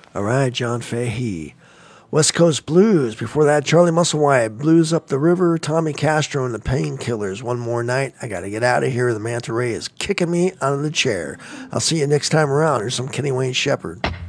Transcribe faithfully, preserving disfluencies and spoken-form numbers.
All right, John Fahey. West Coast Blues. Before that, Charlie Musselwhite. Blues Up the River. Tommy Castro and the Painkillers. One More Night. I got to get out of here. The Manta Ray is kicking me out of the chair. I'll see you next time around. Here's some Kenny Wayne Shepherd.